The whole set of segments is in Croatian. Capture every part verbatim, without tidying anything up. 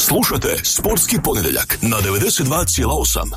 Slušajte Sportski ponedjeljak na devedeset dva zarez osam.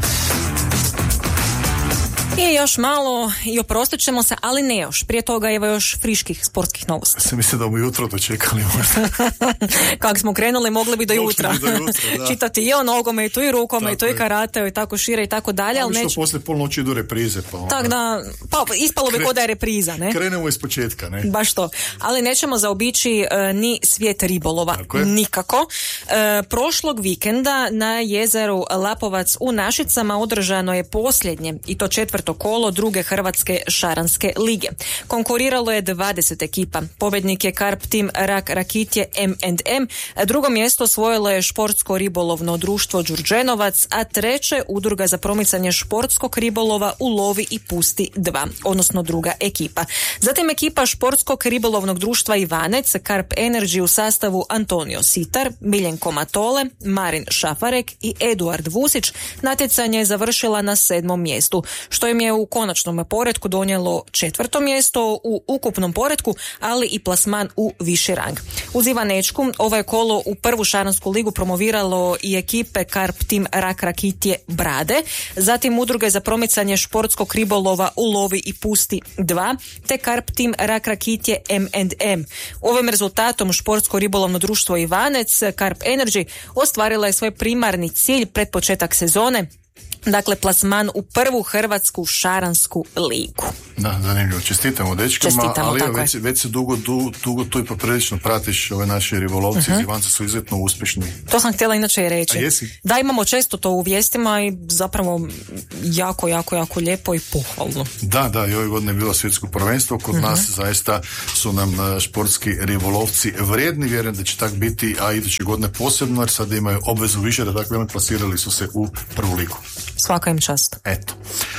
I još malo i oprostit ćemo se, ali ne još. Prije toga evo još friških sportskih novosti. Se misli da mu jutro dočekali možda. Kako smo krenuli, mogli bi do jutra. Bi do jutra čitati i o nogometu, i rukometu, i karateu, i tako šire, i tako dalje. Ali što poslije polnoći idu reprize. Pa onda... Tak da, pa ispalo bi Kre... kod da je repriza, ne? Krenemo iz početka, ne? Baš to. Ali nećemo zaobići uh, ni svijet ribolova. Nikako. Uh, prošlog vikenda na jezeru Lapovac u Našicama održano je posljednje, i to četvrto kolo druge Hrvatske šaranske lige. Konkuriralo je dvadeset ekipa. Pobjednik je Karp Tim Rak Rakitje em end em, drugo mjesto osvojilo je Športsko ribolovno društvo Đurđenovac, a treće Udruga za promicanje športskog ribolova u Lovi i Pusti dva, odnosno druga ekipa. Zatim ekipa Športskog ribolovnog društva Ivanec, Karp Energy u sastavu Antonio Sitar, Miljenko Matole, Marin Šafarek i Eduard Vusić natjecanje je završila na sedmom mjestu, što im je u konačnom poretku donijelo četvrto mjesto u ukupnom poretku, ali i plasman u viši rang. Uz Ivanečku ovo je kolo u prvu šaransku ligu promoviralo i ekipe Karp Tim Rak Rakitje Brade, zatim Udruge za promicanje športskog ribolova u Lovi i Pusti dva, te Karp Tim Rak Rakitje em end em. Ovim rezultatom Športsko ribolovno društvo Ivanec, Karp Energy, ostvarila je svoj primarni cilj pred početak sezone, dakle plasman u prvu Hrvatsku šaransku ligu. Da, zanimljivo. Čestitamo dečkama, Čestitamo, ali tako već, je. već se dugo, du, dugo tu i poprilično pratiš ove naše ribolovci uh-huh. iz Ivanca su izuzetno uspješni. To sam htjela inače i reći. A jesi? Da, imamo često to u vijestima i zapravo jako, jako, jako lijepo i pohvalno. Da, da, i ove godine je bilo svjetsko prvenstvo, kod uh-huh. nas zaista su nam športski ribolovci vrijedni, vjerujem da će tak biti, a iduće godine posebno, jer sad imaju obvezu više, da tako imaju, plasirali su se u prvu ligu. Svaka im čast. Eto.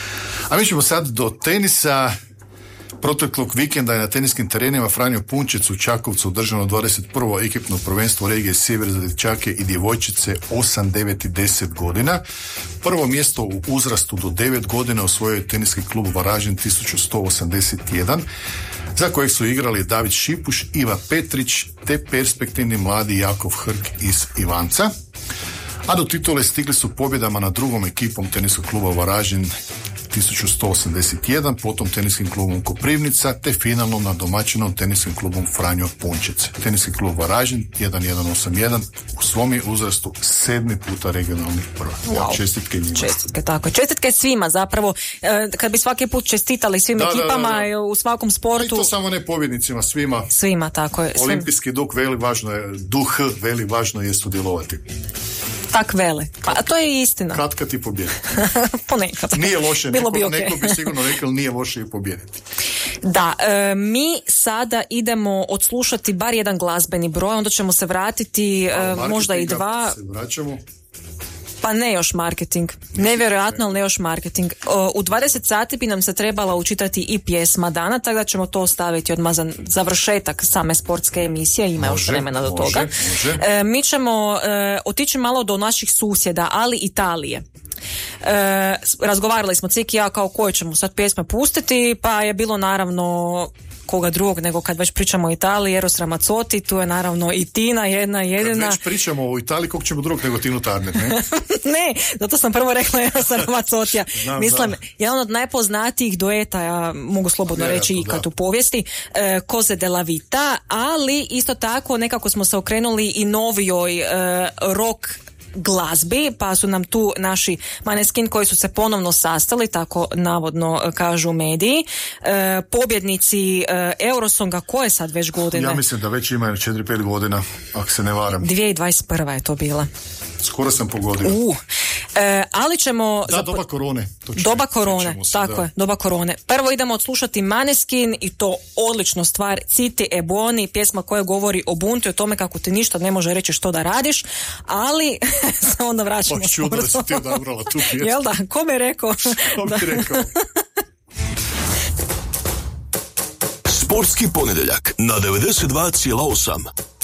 A mi ćemo sad do tenisa. Proteklog vikenda je na teniskim terenima Franjo Punčec u Čakovcu održano dvadeset prvo ekipno prvenstvo regije Sjever za dječake i djevojčice osam, devet i deset godina. Prvo mjesto u uzrastu do devet godina osvojio je teniski klub Varaždin tisuću sto osamdeset jedan, za kojeg su igrali David Šipuš, Iva Petrić te perspektivni mladi Jakov Hrk iz Ivanca. A do titule stigli su pobjedama nad drugom ekipom teniskog kluba Varaždin tisuću sto osamdeset jedan, potom teniskim klubom Koprivnica te finalnom nad domaćinom teniskim klubom Franjo Punčec. Teniski klub Varaždin jedan jedan osam jedan u svom je uzrastu sedmi puta regionalni prvak. Wow. Čestitke njima. Čestitke, tako. Čestitke svima zapravo. E, kad bi svaki put čestitali svim da, ekipama da, da, da. u svakom sportu. I to samo ne pobjednicima, svima. Svima, tako je. Svim. Olimpijski duh veli važno je, duh veli važno je sudjelovati. Tak vele. A to je istina. Kad kad ti pobjediti. Ponekad. Nije loše. Bilo neko, bi okay. neko bi sigurno rekao nije loše i pobjediti. Da, e, mi sada idemo odslušati bar jedan glazbeni broj, onda ćemo se vratiti e, možda i dva. Se vraćamo. Pa ne još marketing. Nevjerojatno, ali ne još marketing. U dvadeset sati bi nam se trebala učitati i pjesma dana, tako da ćemo to ostaviti odmah za završetak same sportske emisije. Ima još vremena do toga. Može. E, mi ćemo e, otići malo do naših susjeda, ali Italije. E, razgovarali smo Cik i ja kao koje ćemo sad pjesme pustiti, pa je bilo naravno koga drugog nego kad već pričamo o Italiji, Eros Ramazzotti, tu je naravno i Tina, jedna jedina. Kad već pričamo o Italiji, kog ćemo drugog nego Tinu Turner, ne? Ne, zato sam prvo rekla Erosa Ramazzottija. Mislim, jedan od najpoznatijih dueta, ja mogu slobodno Vjerojatno, reći ikad u povijesti, eh, Cose della Vita, ali isto tako nekako smo se okrenuli i novijoj eh, rock glazbi, pa su nam tu naši Maneskin koji su se ponovno sastali, tako navodno kažu mediji. E, pobjednici e, Eurosonga, koje sad već godine? Ja mislim da već imaju četiri pet godina, ako se ne varam. dvije tisuće dvadeset prva je to bila. Skoro sam pogodio. Uh. E, ali ćemo... Da, doba korone. Doba korone, se, tako da. je, doba korone. Prvo idemo odslušati Maneskin i to odličnu stvar, Citi e buoni, pjesma koja govori o buntu i o tome kako ti ništa ne može reći što da radiš, ali se onda vraćamo. Pa čudno da si ti odabrala tu pjesmu. Jel da, ko mi je rekao? Ko mi je rekao? Sportski ponedjeljak na devedeset dva zarez osam.